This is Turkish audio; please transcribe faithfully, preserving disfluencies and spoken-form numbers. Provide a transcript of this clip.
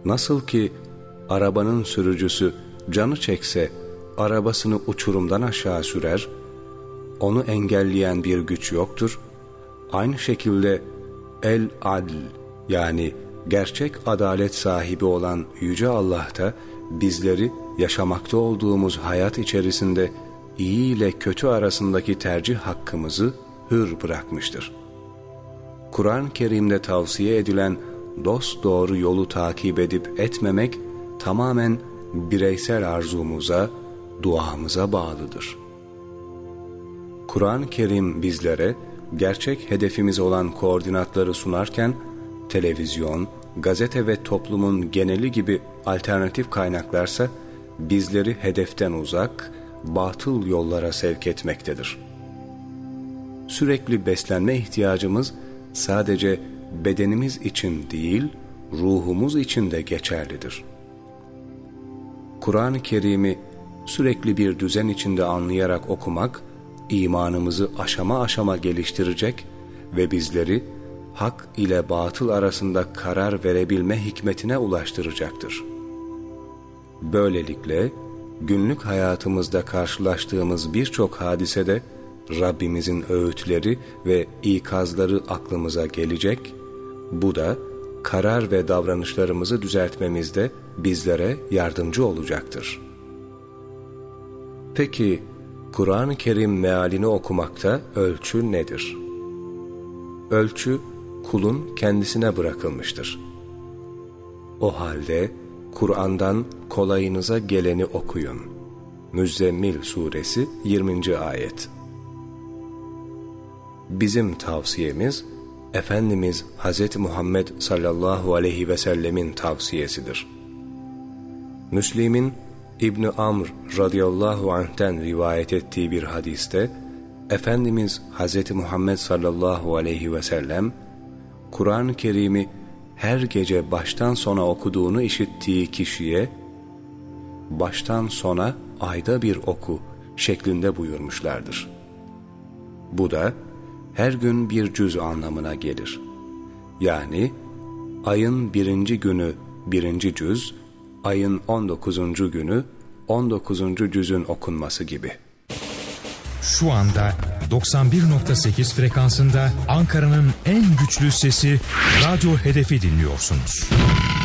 Nasıl ki arabanın sürücüsü canı çekse arabasını uçurumdan aşağı sürer, onu engelleyen bir güç yoktur. Aynı şekilde el-adl, yani gerçek adalet sahibi olan Yüce Allah da bizleri yaşamakta olduğumuz hayat içerisinde iyi ile kötü arasındaki tercih hakkımızı hür bırakmıştır. Kur'an-ı Kerim'de tavsiye edilen dosdoğru yolu takip edip etmemek tamamen bireysel arzumuza, duamıza bağlıdır. Kur'an-ı Kerim bizlere gerçek hedefimiz olan koordinatları sunarken, televizyon, gazete ve toplumun geneli gibi alternatif kaynaklarsa bizleri hedeften uzak, batıl yollara sevk etmektedir. Sürekli beslenme ihtiyacımız sadece bedenimiz için değil, ruhumuz için de geçerlidir. Kur'an-ı Kerim'i sürekli bir düzen içinde anlayarak okumak, imanımızı aşama aşama geliştirecek ve bizleri hak ile batıl arasında karar verebilme hikmetine ulaştıracaktır. Böylelikle günlük hayatımızda karşılaştığımız birçok hadisede Rabbimizin öğütleri ve ikazları aklımıza gelecek, bu da karar ve davranışlarımızı düzeltmemizde bizlere yardımcı olacaktır. Peki, Kur'an-ı Kerim mealini okumakta ölçü nedir? Ölçü, kulun kendisine bırakılmıştır. O halde Kur'an'dan kolayınıza geleni okuyun. Müzzemmil Suresi yirminci ayet. Bizim tavsiyemiz, Efendimiz Hazreti Muhammed sallallahu aleyhi ve sellemin tavsiyesidir. Müslim'in İbn-i Amr radıyallahu anh'ten rivayet ettiği bir hadiste, Efendimiz Hazreti Muhammed sallallahu aleyhi ve sellem, Kur'an-ı Kerim'i her gece baştan sona okuduğunu işittiği kişiye, baştan sona ayda bir oku şeklinde buyurmuşlardır. Bu da her gün bir cüz anlamına gelir. Yani ayın birinci günü birinci cüz, ayın on dokuzuncu günü on dokuzuncu cüzün okunması gibi. Şu anda doksan bir nokta sekiz frekansında Ankara'nın en güçlü sesi Radyo Hedef'i dinliyorsunuz.